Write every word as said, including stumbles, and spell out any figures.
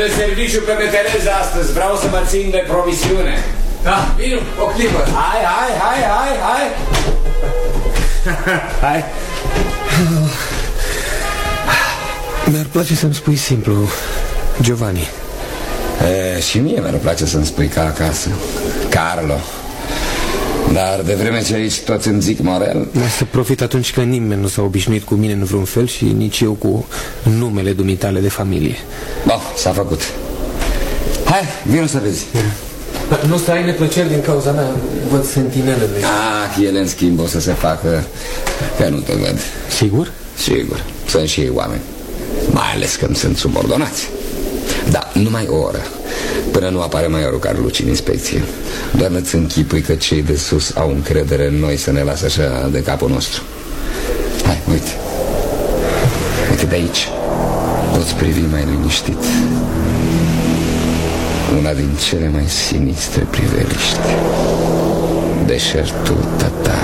de serviciu pe metereze astăzi. Vreau să mă țin de promisiune. Da, vino, o clipă. Hai, hai, hai, hai, hai. Hai. Mi-ar place să-mi spui simplu, Giovanni. E, și mie mi-ar place să-mi spui ca acasă, Carlo. Dar de vreme ce aici toți îmi zic Morel... Să profit atunci că nimeni nu s-a obișnuit cu mine în vreun fel și nici eu cu numele dumitale de familie. Bun, s-a făcut. Hai, vino să vezi. Nu stai neplăceri din cauza mea, văd sentinelele. Ah, ele în schimb o să se facă că nu te văd. Sigur? Sigur, sunt și ei oameni. Mai ales când sunt subordonați. Da, numai o oră până nu apare maiorul Carlucci în inspecție. Doar nu-ți închipui că cei de sus au încredere în noi să ne lasă așa de capul nostru. Hai, uite. Uite de aici poți privi mai liniștit una din cele mai sinistre priveliști. Deșertul tatar.